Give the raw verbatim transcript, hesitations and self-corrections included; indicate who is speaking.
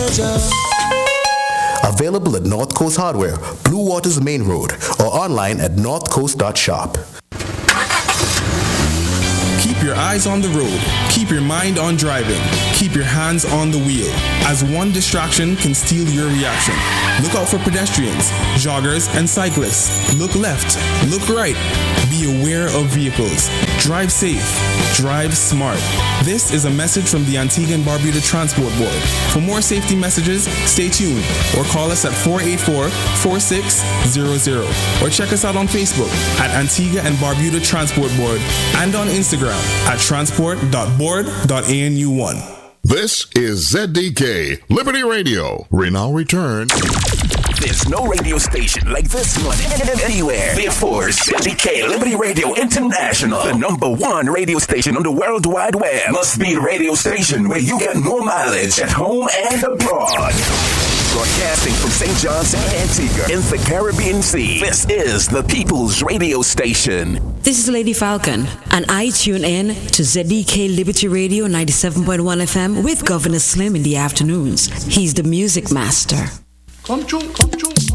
Speaker 1: treasure.
Speaker 2: Available at North Coast Hardware, Blue Waters Main Road, or online at north coast dot shop.
Speaker 3: Keep your eyes on the road. Keep your mind on driving. Keep your hands on the wheel, as one distraction can steal your reaction. Look out for pedestrians, joggers, and cyclists. Look left, look right. Be aware of vehicles. Drive safe. Drive smart. This is a message from the Antigua and Barbuda Transport Board. For more safety messages, stay tuned or call us at four eight four, four six zero zero or check us out on Facebook at Antigua and Barbuda Transport Board and on Instagram at transport dot board dot A N U one.
Speaker 4: This is Z D K Liberty Radio. We now return.
Speaker 5: There's no radio station like this one anywhere. Therefore, Z D K Liberty Radio International, the number one radio station on the World Wide Web, must be the radio station where you get more mileage at home and abroad. Broadcasting from Saint John's and Antigua in the Caribbean Sea, this is the People's Radio Station.
Speaker 6: This is Lady Falcon, and I tune in to Z D K Liberty Radio ninety-seven point one F M with Governor Slim in the afternoons. He's the music master.
Speaker 1: Come true, come true.